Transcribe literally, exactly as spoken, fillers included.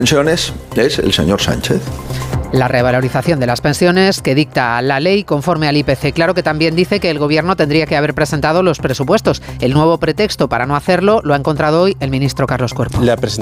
pensiones es el señor Sánchez. La revalorización de las pensiones que dicta la ley conforme al I P C. Claro que también dice que el Gobierno tendría que haber presentado los presupuestos. El nuevo pretexto para no hacerlo lo ha encontrado hoy el ministro Carlos Cuerpo. La